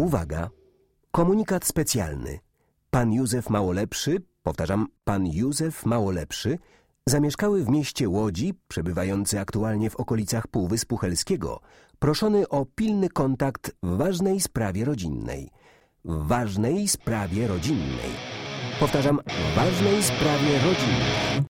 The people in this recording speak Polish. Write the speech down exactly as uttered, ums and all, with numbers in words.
Uwaga! Komunikat specjalny. Pan Józef Małolepszy, powtarzam, pan Józef Małolepszy, zamieszkały w mieście Łodzi, przebywający aktualnie w okolicach Półwyspu Helskiego, proszony o pilny kontakt w ważnej sprawie rodzinnej. W ważnej sprawie rodzinnej. Powtarzam, w ważnej sprawie rodzinnej.